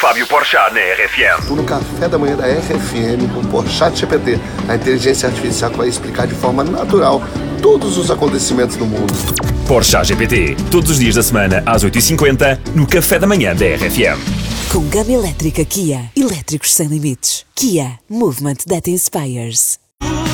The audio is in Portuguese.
Fábio Porchat na RFM. Estou no café da manhã da RFM com o Porchat GPT, a inteligência artificial que vai explicar de forma natural todos os acontecimentos do mundo. Porchat GPT, todos os dias da semana às 8h50 no café da manhã da RFM. Com gama elétrica Kia, elétricos sem limites. Kia, movement that inspires.